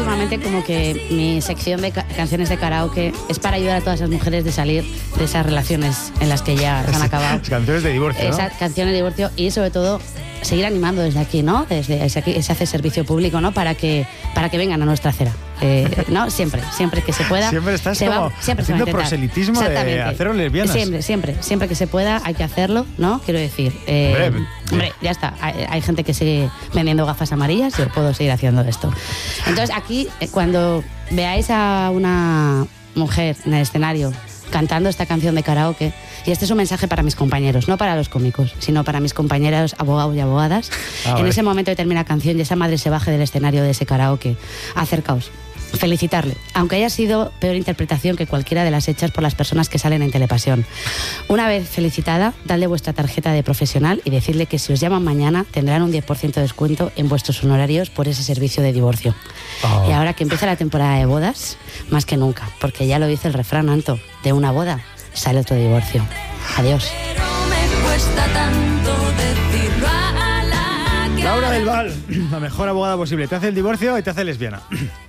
últimamente como que mi sección de canciones de karaoke es para ayudar a todas esas mujeres de salir de esas relaciones en las que ya se han acabado. Canciones de divorcio, ¿no? Esas canciones de divorcio y sobre todo seguir animando desde aquí, ¿no? Desde aquí se hace servicio público, ¿no? Para que vengan a nuestra acera. ¿No? Siempre que se pueda. Siempre estás como haciendo proselitismo de hacerlo lesbianas. Siempre que se pueda hay que hacerlo, ¿no? Quiero decir, hombre, ya está. Hay gente que sigue vendiendo gafas amarillas, yo puedo seguir haciendo esto. Entonces aquí, cuando veáis a una mujer en el escenario cantando esta canción de karaoke, y este es un mensaje para mis compañeros, no para los cómicos, sino para mis compañeros abogados y abogadas, en ese momento que termina la canción y esa madre se baje del escenario de ese karaoke, acercaos, felicitarle, aunque haya sido peor interpretación que cualquiera de las hechas por las personas que salen en Telepasión. Una vez felicitada, dadle vuestra tarjeta de profesional y decirle que si os llaman mañana tendrán un 10% de descuento en vuestros honorarios por ese servicio de divorcio. Y ahora que empieza la temporada de bodas, más que nunca, porque ya lo dice el refrán, Anto, de una boda sale otro divorcio. Adiós. Laura del Val, la mejor abogada posible. Te hace el divorcio y te hace lesbiana.